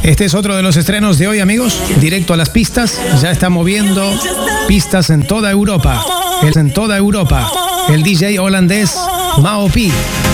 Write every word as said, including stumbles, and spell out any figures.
Este es otro de los estrenos de hoy, amigos. Directo a las pistas. Ya está moviendo pistas en toda Europa. Es en toda Europa. El D J holandés Mao P.